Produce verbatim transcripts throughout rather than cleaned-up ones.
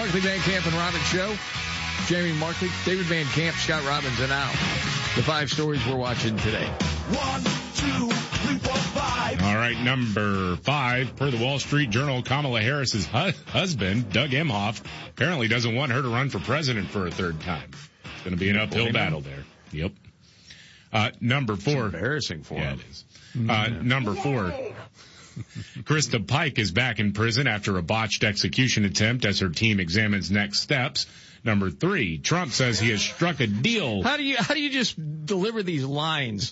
Markley, Van Camp, and Robbins Show. Jamie Markley, David Van Camp, Scott Robbins, and now the five stories we're watching today. One, two, three, four, five. All right, number five. Per the Wall Street Journal, Kamala Harris's hu- husband, Doug Emhoff, apparently doesn't want her to run for president for a third time. It's going to be an uphill battle there. Yep. Uh, number four. It's embarrassing for yeah, him. it is. Uh, number four. Krista Pike is back in prison after a botched execution attempt as her team examines next steps. Number three, Trump says he has struck a deal. How do you how do you just deliver these lines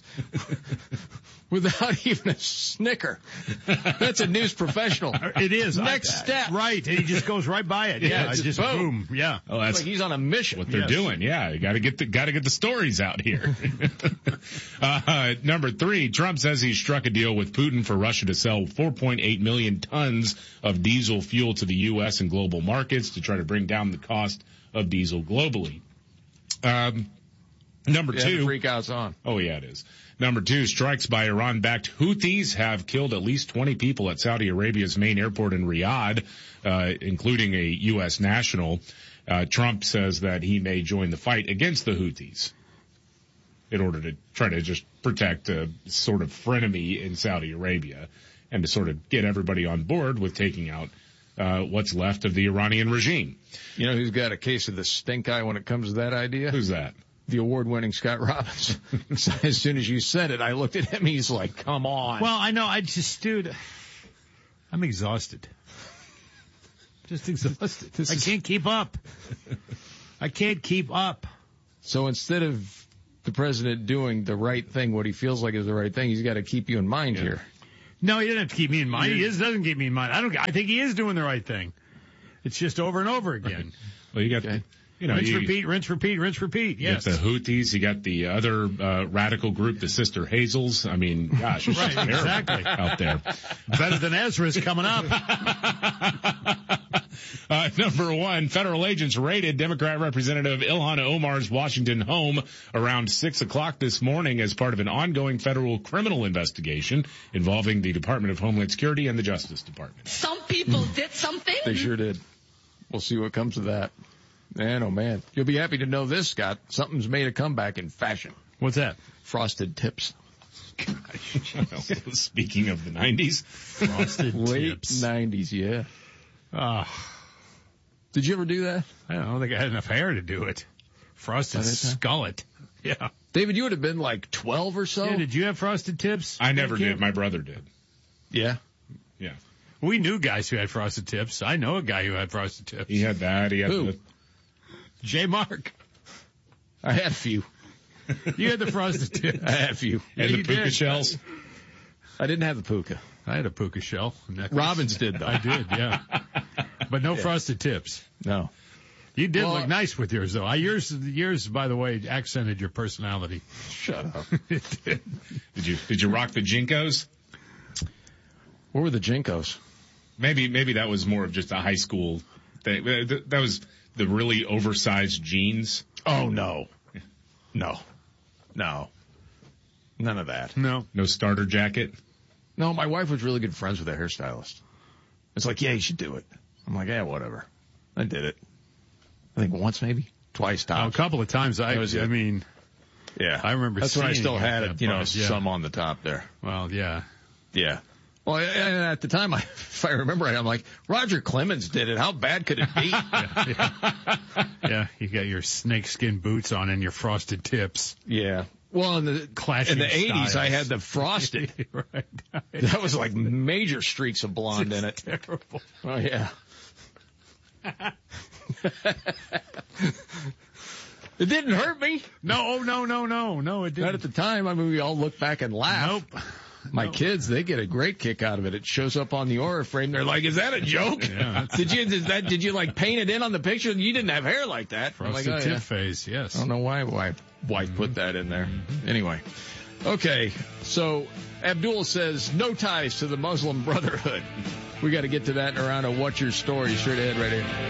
without even a snicker? That's a news professional. It is. Next I, step. Right. And he just goes right by it. Yeah, Yeah. just just boom. boom. Yeah. Oh, that's Like he's on a mission. what they're Yes. doing. Yeah, you got to get the got to get the stories out here. uh, number three, Trump says he struck a deal with Putin for Russia to sell four point eight million tons of diesel fuel to the U S and global markets to try to bring down the cost of diesel globally. Um, number Yeah, two, the freak out's on. oh yeah, it is. Number two, strikes by Iran-backed Houthis have killed at least twenty people at Saudi Arabia's main airport in Riyadh, uh, including a U S national. Uh, Trump says that he may join the fight against the Houthis in order to try to just protect a sort of frenemy in Saudi Arabia and to sort of get everybody on board with taking out uh, what's left of the Iranian regime. You know who's got a case of the stink eye when it comes to that idea? Who's that? The award-winning Scott Robbins. As soon as you said it, I looked at him. He's like, "Come on." Well, I know. I just, dude, I'm exhausted. Just exhausted. This I is- can't keep up. I can't keep up. So instead of the president doing the right thing, what he feels like is the right thing, he's got to keep you in mind here. No, he doesn't have to keep me in mind. He is, doesn't keep me in mind. I don't. I think he is doing the right thing. It's just over and over again. Well, you got, Okay. you know, rinse, you, repeat, rinse, repeat, rinse, repeat. You Yes. got the Houthis, you got the other uh, radical group, the Sister Hazels. I mean, gosh, it's Right, just terrible exactly. out there. Better than Ezra's coming up. Uh, number one, federal agents raided Democrat Representative Ilhan Omar's Washington home around six o'clock this morning as part of an ongoing federal criminal investigation involving the Department of Homeland Security and the Justice Department. Some people did something. They sure did. We'll see what comes of that. Man, oh man. You'll be happy to know this, Scott. Something's made a comeback in fashion. What's that? Frosted tips. Speaking of the nineties. Frosted Late tips. nineties, yeah. Ah, Did you ever do that? I don't think I had enough hair to do it. Frosted By that time? skullet. Yeah. David, you would have been like twelve or so. Yeah. Did you have frosted tips? I never Kid? did. My brother did. Yeah. Yeah. We knew guys who had frosted tips. I know a guy who had frosted tips. He had that. He had Who? the, J. Mark. I had a few. You had the frosted tips. I had a few. and you the puka did. shells. I didn't have the puka. I had a puka shell necklace. Robbins did, though. I did, yeah. But no frosted tips. No. You did Well, look nice with yours, though. I, yours, yours, by the way, accented your personality. Shut up. It did. Did you did you rock the Jinkos? What were the Jinkos? Maybe maybe that was more of just a high school thing. That that was the really oversized jeans. Oh, no. No. No. None of that. No. No starter jacket. No, my wife was really good friends with a hairstylist. It's like, yeah, you should do it. I'm like, yeah, whatever. I did it. I think once, maybe twice Oh, a tops. couple of times. I, That was it. I mean, Yeah, I remember That's when I seeing still it had at it, that you know, point, yeah. some on the top there. well, yeah. Yeah. Well, and at the time, I, if I remember right, I'm like, Roger Clemens did it. How bad could it be? Yeah, you got your snakeskin boots on and your frosted tips. Yeah. Well, in the Clashing in the eighties, I styles. had the frosted. Right. That was like major streaks of blonde in it. Terrible. Oh yeah. It didn't hurt me. No, oh, no, no, no, no, it Not didn't. at the time. I mean, we all look back and laugh. Nope. My No. kids, they get a great kick out of it. It shows up on the Aura frame. They're like, "Is that a joke? Yeah, that's- did you did that? Did you like paint it in on the picture? You didn't have hair like that." I'm like, Frosted "Oh, tip yeah." phase, yes. I don't know why why wife put that in there. Anyway, okay. So Abdul says no ties to the Muslim Brotherhood. We got to get to that in a round of What's Your Story. Straight ahead, right here.